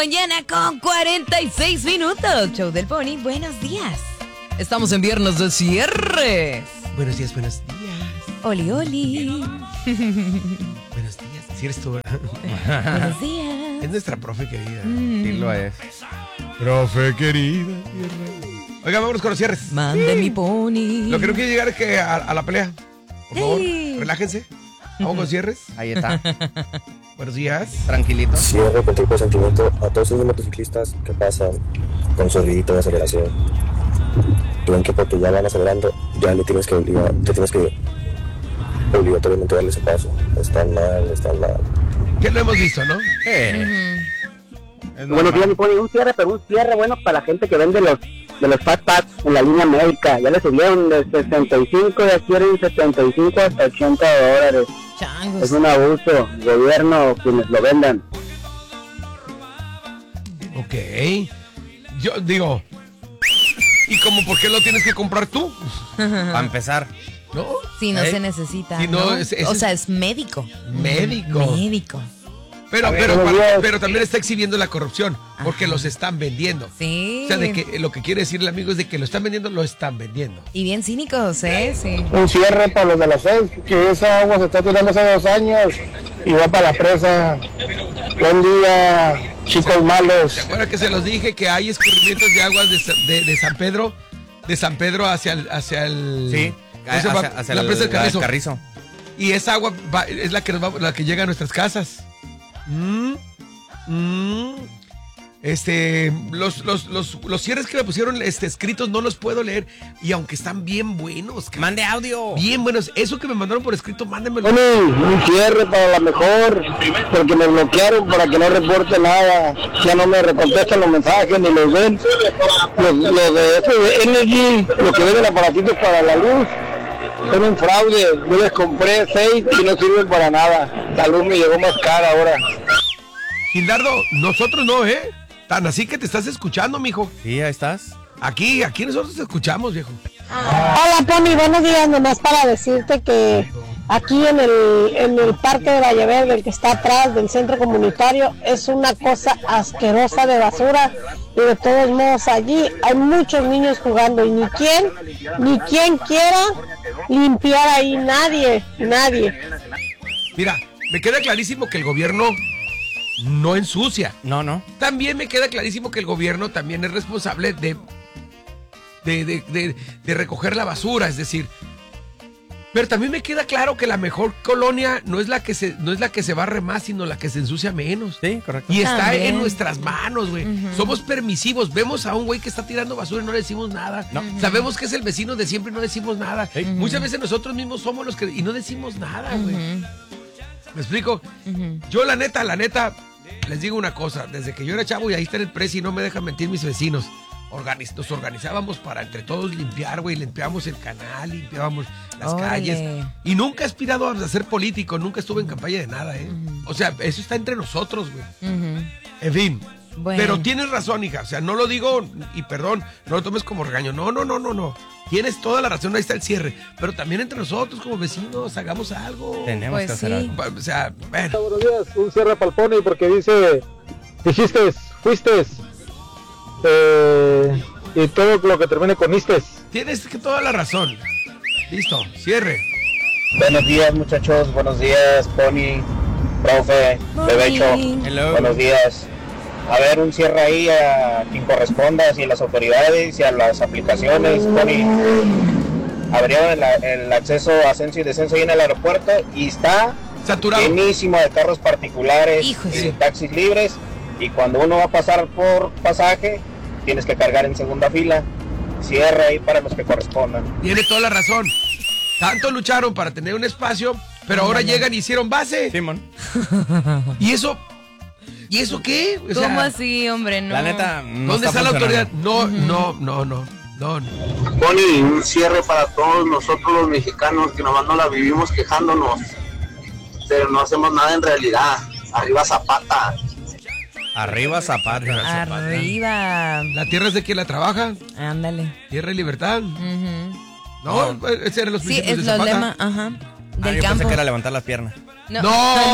Mañana con 46 minutos. Show del Pony, buenos días. Estamos en viernes de cierres. Buenos días. Oli, oli. Buenos días. Si eres tú, ¿verdad? Buenos días. Es nuestra profe querida. Sí lo es. Profe querida. Oiga, vámonos con los cierres. Mande mi pony. Lo que no quiero llegar es que a la pelea. Por favor, Sí. relájense. Vamos con cierres. Ahí está. Buenos días. Tranquilito. Cierre con tipo de sentimiento a todos esos motociclistas que pasan con su ruidito de aceleración. Creen que porque ya van acelerando, ya te tienes que obligatoriamente darle ese paso. Están mal. Que lo hemos visto, ¿no? Buenos días, mi pony. Un cierre, pero un cierre bueno para la gente que vende de los Fat Packs en la línea médica. Ya les subieron de 65, ya quieren 75 hasta $80. Changos. Es un abuso. Gobierno, quienes lo vendan. Ok. Yo digo, ¿y cómo por qué lo tienes que comprar tú? Para empezar. ¿No? Si no ¿Eh? se necesita. Si no, ¿no? ese O es- sea, es médico. Médico. Pero también está exhibiendo la corrupción, porque los están vendiendo. Sí. O sea, de que lo que quiere decir el amigo es de que lo están vendiendo, lo están vendiendo. Y bien cínicos, ¿eh? Sí. Un cierre para los de la FED, que esa agua se está tirando hace 2 años y va para la presa. Buen día, chicos malos. ¿Se acuerdan que se los dije que hay escurrimientos de aguas de San Pedro? De San Pedro hacia el Sí. ¿cómo se llama? Hacia La presa del Carrizo. Carrizo. Y esa agua es la que llega a nuestras casas. Los cierres que me pusieron escritos no los puedo leer. Y aunque están bien buenos. Mande audio. Bien buenos. Eso que me mandaron por escrito, mándenmelo. Un cierre para la mejor, porque me bloquearon para que no reporte nada. Ya no me recontestan los mensajes ni los ven. Los de Energy, los que venden aparatitos para la luz, son un fraude. Yo les compré 6 y no sirven para nada. La luz me llegó más cara ahora. Gildardo, nosotros no, ¿eh? Tan así que te estás escuchando, mijo. Sí, ahí estás. Aquí nosotros te escuchamos, viejo. Hola Pony, buenos días, nomás para decirte que aquí en el Parque de Valleverde, el que está atrás del centro comunitario, es una cosa asquerosa de basura y de todos modos allí hay muchos niños jugando y ni quien quiera limpiar ahí, nadie. Mira, me queda clarísimo que el gobierno no ensucia. No. También me queda clarísimo que el gobierno también es responsable de recoger la basura, es decir, pero también me queda claro que la mejor colonia no es la que se barre más, sino la que se ensucia menos. Sí, correcto. Y está También. en nuestras manos, güey. Somos permisivos. Vemos a un güey que está tirando basura y no le decimos nada. No. Sabemos que es el vecino de siempre y no decimos nada. Muchas veces nosotros mismos somos los que... Y no decimos nada, güey. ¿Me explico? Yo la neta, les digo una cosa. Desde que yo era chavo y ahí está en el precio y no me dejan mentir mis vecinos. Nos organizábamos para entre todos limpiar, güey. Limpiábamos el canal, limpiábamos las Órale. calles. Y nunca he aspirado a ser político, nunca estuve en campaña de nada, ¿eh? O sea, eso está entre nosotros, güey. En fin. Bueno. Pero tienes razón, hija. O sea, no lo digo, y perdón, no lo tomes como regaño. No. Tienes toda la razón, ahí está el cierre. Pero también entre nosotros, como vecinos, hagamos algo. Tenemos Pues que hacer sí. algo. O sea, bueno. Buenos días, un cierre para el Pony porque fuiste, y todo lo que termine con istes. Tienes que toda la razón. Listo, cierre. Buenos días, muchachos, buenos días, Pony, profe, Bebecho, Hello. buenos días. A ver, un cierre ahí a quien corresponda, hacia las autoridades y a las aplicaciones, Pony. Abrieron el acceso, ascenso y descenso ahí en el aeropuerto y está Saturado. llenísimo de carros particulares Híjole. y de taxis libres. Y cuando uno va a pasar por pasaje, tienes que cargar en segunda fila. Cierre ahí para los que correspondan. Tiene toda la razón. Tanto lucharon para tener un espacio, pero ahora llegan y hicieron base. Simón. ¿Y eso? ¿Y eso qué? O sea, ¿Cómo así, hombre? No. La neta, no ¿dónde está la autoridad? funcionando. No. Pony, un cierre para todos nosotros los mexicanos que nomás no la vivimos quejándonos, pero no hacemos nada en realidad. Arriba Zapata. Arriba Zapata. Arriba. ¿La tierra es de quien la trabaja? Ándale. Tierra y libertad. Ujú. No, ese eran los Sí, principios es de los Zapata. lemas, ajá. Yo Del pensé campo. que era levantar las piernas. No.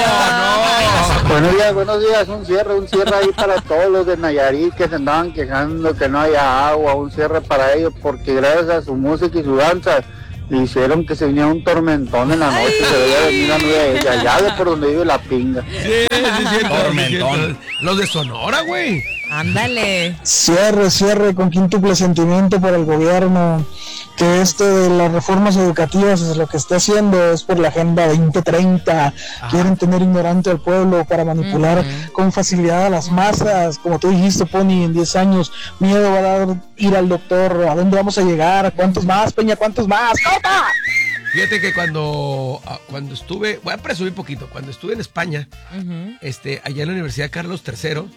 Buenos días, un cierre ahí para todos los de Nayarit que se andaban quejando que no haya agua, un cierre para ellos, porque gracias a su música y su danza le hicieron que se viniera un tormentón en la noche, se veía venir la nube de allá de por donde vive la pinga. Sí, tormentón. Los de Sonora, güey. Ándale. Cierre con quíntuple sentimiento por el gobierno, que esto de las reformas educativas es lo que está haciendo, es por la Agenda 2030. Quieren tener ignorante al pueblo para manipular con facilidad a las masas, como tú dijiste, Pony, en 10 años miedo va a dar ir al doctor, ¿a dónde vamos a llegar? ¿Cuántos más, Peña? ¿Cuántos más? ¡Corta! Fíjate que cuando estuve, voy a presumir un poquito, cuando estuve en España, allá en la Universidad Carlos III,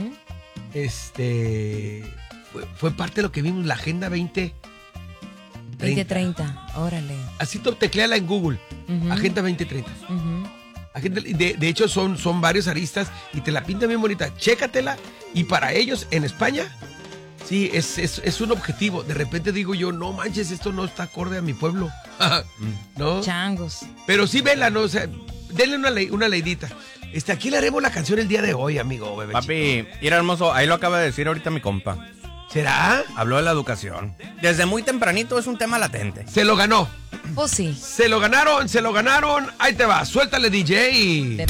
fue parte de lo que vimos, la Agenda 2030, órale. Así tecleala en Google, Agenda 2030. De hecho son varios aristas y te la pinta bien bonita, chécatela. Y para ellos en España, sí, es un objetivo. De repente digo yo, no manches, esto no está acorde a mi pueblo. ¿No? Changos. Pero sí, vela, ¿no? O sea, denle una leidita. Aquí le haremos la canción el día de hoy, amigo, bebé. Papi, mira, hermoso, ahí lo acaba de decir ahorita mi compa. ¿Será? Habló de la educación. Desde muy tempranito es un tema latente. Se lo ganó. Pues sí. Se lo ganaron. Ahí te va, suéltale, DJ.